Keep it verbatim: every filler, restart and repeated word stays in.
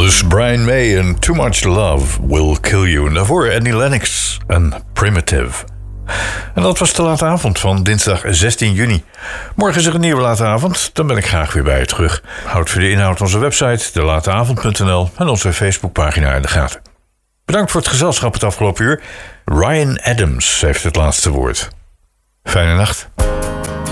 dus Brian May en Too Much Love Will Kill You. En daarvoor Annie Lennox en Primitive. En dat was de late avond van dinsdag zestien juni. Morgen is er een nieuwe late avond, dan ben ik graag weer bij je terug. Houd voor de inhoud onze website, de lateavond punt n l en onze Facebookpagina in de gaten. Bedankt voor het gezelschap het afgelopen uur. Ryan Adams heeft het laatste woord. Fijne nacht.